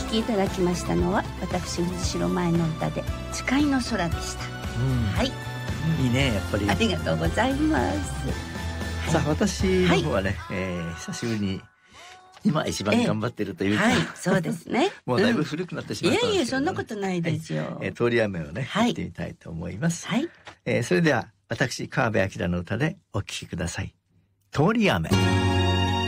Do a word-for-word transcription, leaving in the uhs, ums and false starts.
きいただきましたのは私藤代舞の歌で誓いの空でした、うん、はい、 いいねやっぱり。 ありがとうございます、はい、 さあ私の方はね、はい、えー、久しぶりに今一番頑張ってるというか、 えーはい、そうですねもうだいぶ古くなってしまったんですけど、ね、 いやいやそんなことないですよ、 はい、えー、通り雨をね、はい、やってみたいと思います、はい、えー、それでは私川辺明の歌でお聴きください。通り雨。